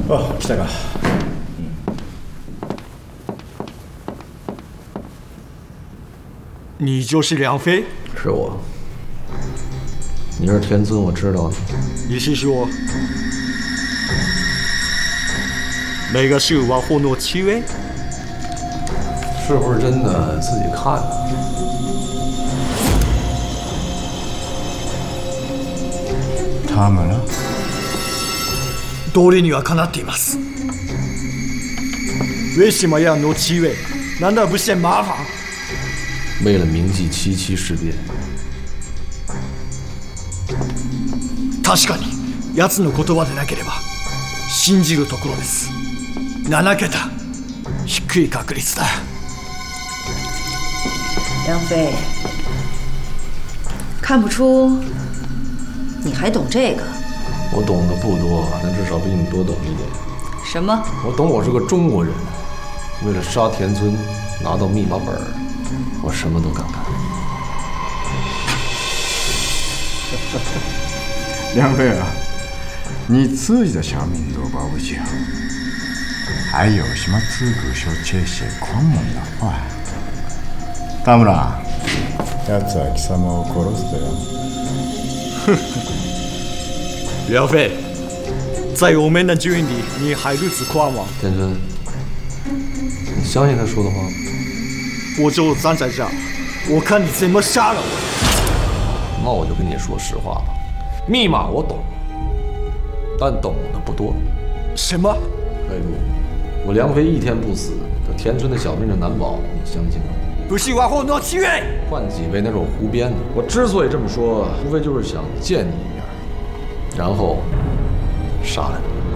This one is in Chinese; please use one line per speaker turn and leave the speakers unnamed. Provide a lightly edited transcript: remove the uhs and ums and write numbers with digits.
哦，来か。
你就是梁飞？
是我。你是田村，我知道。
你是说那个是王后诺七位？
是不是真的自己看的？
他们呢？
道理にはかなっています。为什么要诺七位？难道不嫌麻烦？
为了铭记77事变。
確かに奴の言葉でなければ信じるところです。7桁、低い確率だ。
梁飞，看不出你还懂这个。
我懂得不多，但至少比你多懂一点。
什么？
我懂，我是个中国人，为了杀田村，拿到密码本，我什么都敢干。
梁飞啊，你自己的小命都保不住，还有什么资格说这些狂妄的话？田村，奴は貴様を殺す的よ。
梁飞，在我们的军里，你还如此狂妄。
田村，你相信他说的话吗？
我就站在这儿，我看你怎么杀了我。
那我就跟你说实话吧，密码我懂，但懂得不多。
什么？
黑路，我梁飞一天不死，这田村的小命就难保，你相信吗？
不是王后诺七位。
换几位那是我胡编的。我之所以这么说，无非就是想见你一面，然后杀了你。